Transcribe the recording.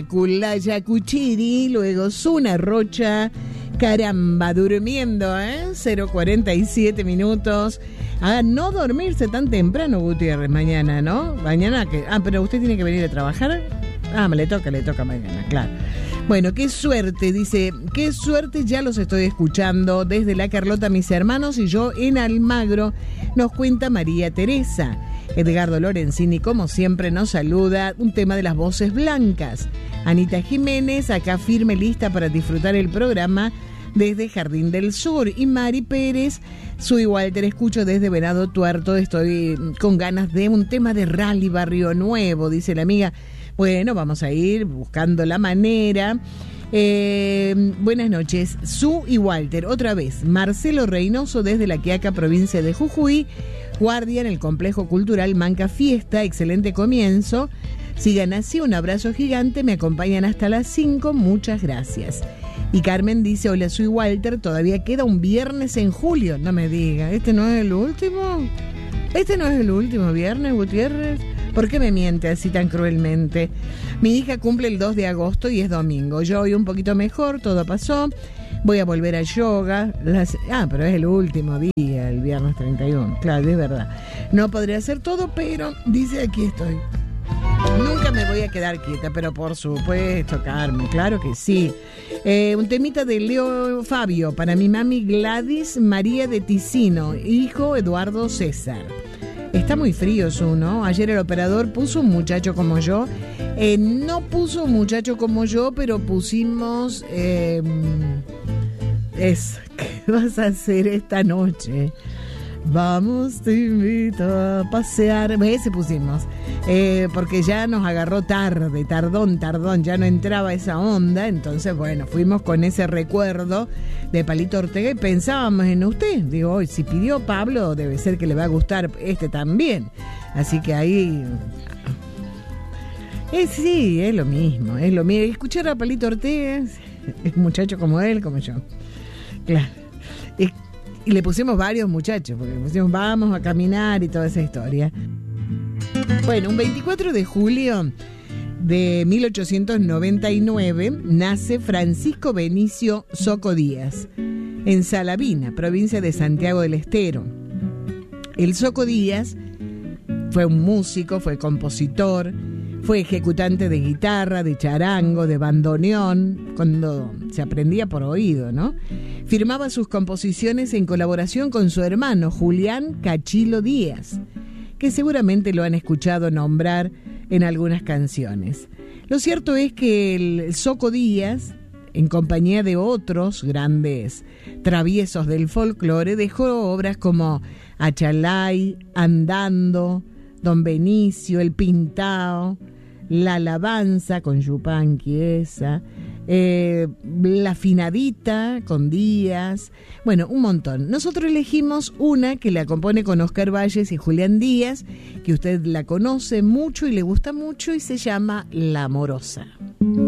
Culaya Cuchiri, luego Zuna Rocha, caramba, durmiendo, 0:47 minutos. A no dormirse tan temprano, Gutiérrez, mañana, ¿no? Mañana que... pero usted tiene que venir a trabajar. Le toca mañana, claro. Bueno, qué suerte, dice, qué suerte, ya los estoy escuchando desde La Carlota, mis hermanos y yo en Almagro, nos cuenta María Teresa. Edgardo Lorenzini, como siempre, nos saluda, un tema de las voces blancas. Anita Jiménez, acá firme, lista para disfrutar el programa desde Jardín del Sur. Y Mari Pérez, soy Walter, escucho desde Venado Tuerto, estoy con ganas de un tema de Rally Barrio Nuevo, dice la amiga. Bueno, vamos a ir buscando la manera. Buenas noches, Su y Walter. Otra vez, Marcelo Reynoso desde La Quiaca, provincia de Jujuy. Guardia en el Complejo Cultural Manca Fiesta. Excelente comienzo. Sigan así, un abrazo gigante. Me acompañan hasta las 5. Muchas gracias. Y Carmen dice, hola, soy Walter. Todavía queda un viernes en julio. No me diga, ¿este no es el último? ¿Este no es el último viernes, Gutiérrez? ¿Por qué me miente así tan cruelmente? Mi hija cumple el 2 de agosto y es domingo. Yo hoy un poquito mejor, todo pasó. Voy a volver a yoga. Pero es el último día, el viernes 31. Claro, es verdad. No podré hacer todo, pero dice, aquí estoy. Nunca me voy a quedar quieta, pero por supuesto, Carmen, claro que sí. Un temita de Leo Fabio para mi mami Gladys María de Ticino, hijo Eduardo César. Está muy frío eso, ¿no? Ayer el operador puso un muchacho como yo. No puso un muchacho como yo, pero pusimos... ¿qué vas a hacer esta noche? Vamos, te invito a pasear. Ese pusimos. Porque ya nos agarró tardón, ya no entraba esa onda. Entonces, bueno, fuimos con ese recuerdo de Palito Ortega y pensábamos en usted. Digo, hoy si pidió Pablo, debe ser que le va a gustar este también. Así que ahí... sí, es lo mismo. Escuchar a Palito Ortega, es un muchacho como él, como yo. Claro. Y le pusimos varios muchachos, porque le pusimos vamos a caminar y toda esa historia. Bueno, un 24 de julio de 1899 nace Francisco Benicio Zoco Díaz, en Salavina, provincia de Santiago del Estero. El Zoco Díaz fue un músico, fue compositor, fue ejecutante de guitarra, de charango, de bandoneón, cuando se aprendía por oído, ¿no? Firmaba sus composiciones en colaboración con su hermano Julián Cachilo Díaz, que seguramente lo han escuchado nombrar en algunas canciones. Lo cierto es que el Zoco Díaz, en compañía de otros grandes traviesos del folclore, dejó obras como Achalay, Andando, Don Benicio, El Pintao, La Alabanza con Yupanqui esa, La Finadita con Díaz, bueno, un montón. Nosotros elegimos una que la compone con Oscar Valles y Julián Díaz, que usted la conoce mucho y le gusta mucho y se llama La Amorosa.